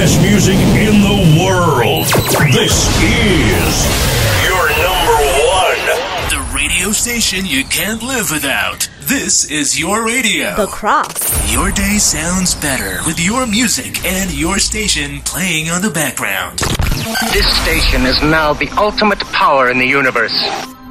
best music in the world. This is your number one. The radio station you can't live without. This is your radio. The Cross. Your day sounds better with your music and your station playing on the background. This station is now the ultimate power in the universe.